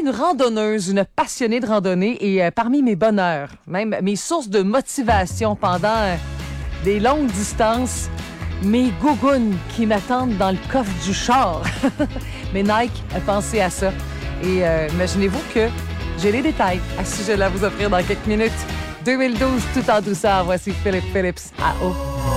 une randonneuse, une passionnée de randonnée et parmi mes bonheurs, même mes sources de motivation pendant des longues distances, mes gougounes qui m'attendent dans le coffre du char. Mais Nike a pensé à ça. Et imaginez-vous que j'ai les détails à ce sujet-là à vous offrir dans quelques minutes. 2012, tout en douceur. Voici Philip Phillips à O.